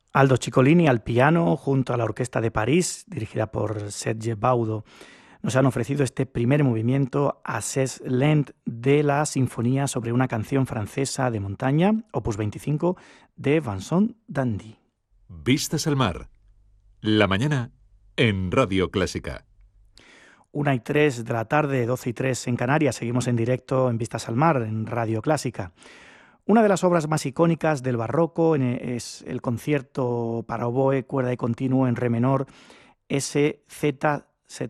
Aldo Ciccolini al piano junto a la Orquesta de París, dirigida por Serge Baudo, nos han ofrecido este primer movimiento Assez Lent de la Sinfonía sobre una canción francesa de montaña, opus 25, de Vincent Dandy. Vistas al mar. La mañana en Radio Clásica. 1:03 de la tarde, 12:03 en Canarias. Seguimos en directo en Vistas al Mar, en Radio Clásica. Una de las obras más icónicas del barroco es el concierto para oboe, cuerda y continuo en re menor, SZ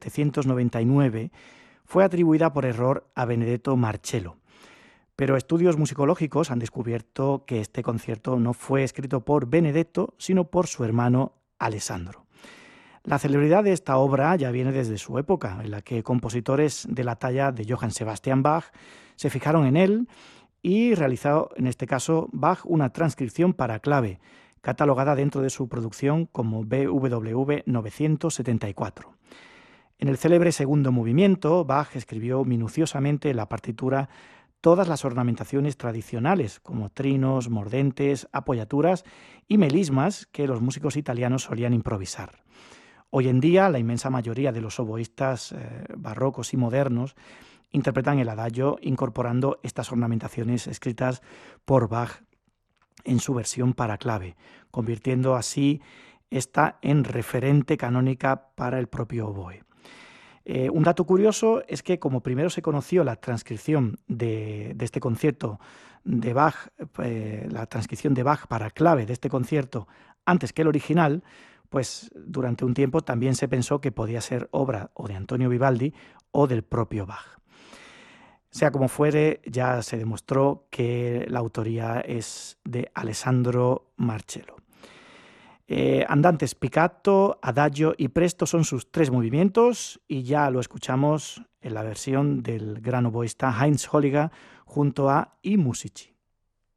799, fue atribuida por error a Benedetto Marcello. Pero estudios musicológicos han descubierto que este concierto no fue escrito por Benedetto, sino por su hermano Alessandro. La celebridad de esta obra ya viene desde su época, en la que compositores de la talla de Johann Sebastian Bach se fijaron en él y realizó, en este caso, Bach una transcripción para clave, catalogada dentro de su producción como BWV 974. En el célebre segundo movimiento, Bach escribió minuciosamente en la partitura todas las ornamentaciones tradicionales, como trinos, mordentes, apoyaturas y melismas que los músicos italianos solían improvisar. Hoy en día, la inmensa mayoría de los oboístas barrocos y modernos interpretan el adagio incorporando estas ornamentaciones escritas por Bach en su versión para clave, convirtiendo así esta en referente canónica para el propio oboe. Un dato curioso es que como primero se conoció la transcripción de este concierto de Bach, la transcripción de Bach para clave de este concierto antes que el original, pues durante un tiempo también se pensó que podía ser obra o de Antonio Vivaldi o del propio Bach. Sea como fuere, ya se demostró que la autoría es de Alessandro Marcello. Andantes, piccato, adagio y presto son sus tres movimientos y ya lo escuchamos en la versión del gran oboísta Heinz Holliger junto a I Musici.